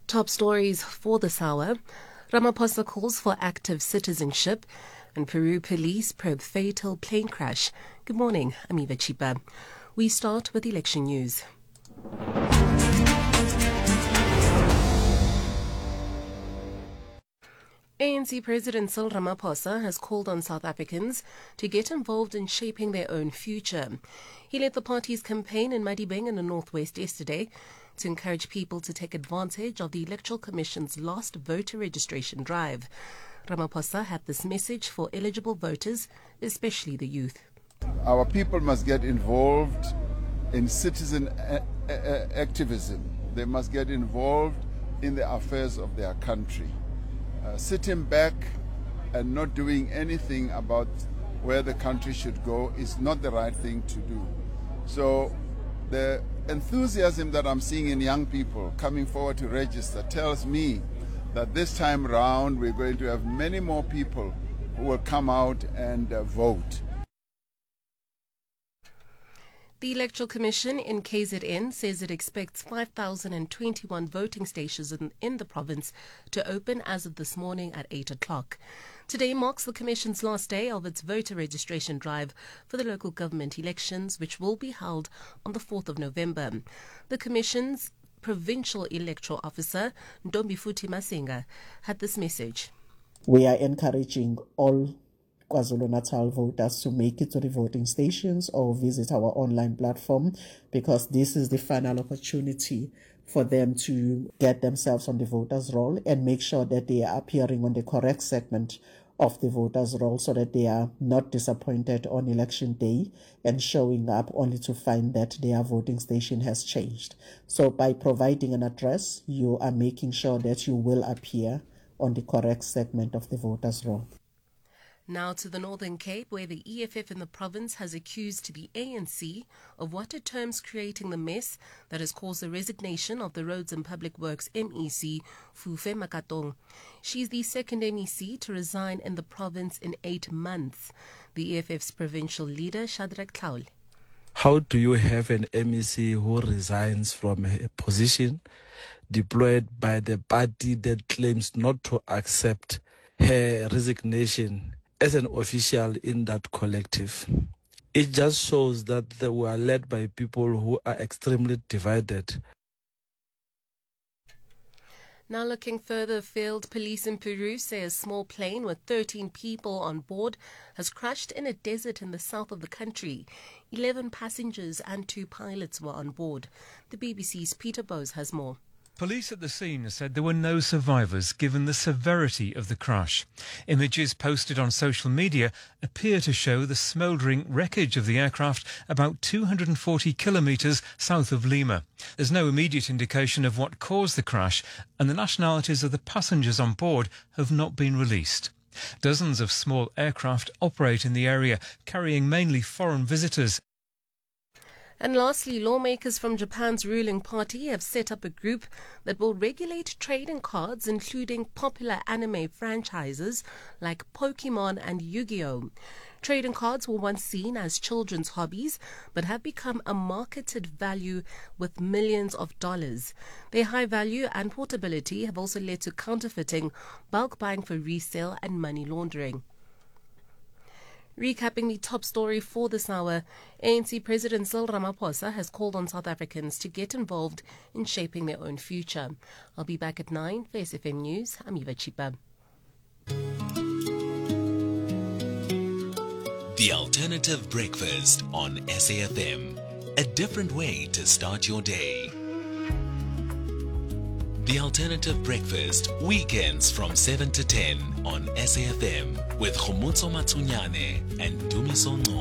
Top stories for this hour. Ramaphosa calls for active citizenship, and Peru police probe fatal plane crash. Good morning, I'm Eva Chipa. We start with election news. ANC President Cyril Ramaphosa has called on South Africans to get involved in shaping their own future. He led the party's campaign in Madibeng in the northwest yesterday to encourage people to take advantage of the Electoral Commission's last voter registration drive. Ramaphosa had this message for eligible voters, especially the youth. Our people must get involved in citizen activism. They must get involved in the affairs of their country. Sitting back and not doing anything about where the country should go is not the right thing to do. So the enthusiasm that I'm seeing in young people coming forward to register tells me that this time round we're going to have many more people who will come out and vote. The Electoral Commission in KZN says it expects 5,021 voting stations in the province to open as of this morning at 8 o'clock. Today marks the Commission's last day of its voter registration drive for the local government elections, which will be held on the 4th of November. The Commission's Provincial Electoral Officer, Ntombifuthi Masinga, had this message. We are encouraging all KwaZulu-Natal voters to make it to the voting stations or visit our online platform, because this is the final opportunity for them to get themselves on the voters' roll and make sure that they are appearing on the correct segment of the voters' roll so that they are not disappointed on election day and showing up only to find that their voting station has changed. So by providing an address, you are making sure that you will appear on the correct segment of the voters' roll. Now to the Northern Cape, where the EFF in the province has accused the ANC of what it terms creating the mess that has caused the resignation of the Roads and Public Works MEC, Fufe Makatong. She's the second MEC to resign in the province in 8 months. The EFF's provincial leader, Shadrack Tlaul. How do you have an MEC who resigns from a position deployed by the party that claims not to accept her resignation as an official in that collective? It just shows that they were led by people who are extremely divided. Now looking further afield, police in Peru say a small plane with 13 people on board has crashed in a desert in the south of the country. 11 passengers and 2 pilots were on board. The BBC's Peter Bose has more. Police at the scene said there were no survivors given the severity of the crash. Images posted on social media appear to show the smouldering wreckage of the aircraft about 240 kilometres south of Lima. There's no immediate indication of what caused the crash, and the nationalities of the passengers on board have not been released. Dozens of small aircraft operate in the area, carrying mainly foreign visitors. And lastly, lawmakers from Japan's ruling party have set up a group that will regulate trading cards, including popular anime franchises like Pokemon and Yu-Gi-Oh! Trading cards were once seen as children's hobbies, but have become a marketed value with millions of dollars. Their high value and portability have also led to counterfeiting, bulk buying for resale, and money laundering. Recapping the top story for this hour, ANC President Cyril Ramaphosa has called on South Africans to get involved in shaping their own future. I'll be back at 9 for SFM News. I'm Eva Chipa. The Alternative Breakfast on SAFM. A different way to start your day. The Alternative Breakfast, weekends from 7 to 10 on SAFM with Khomotso Matsunyane and Dumiso Ngco.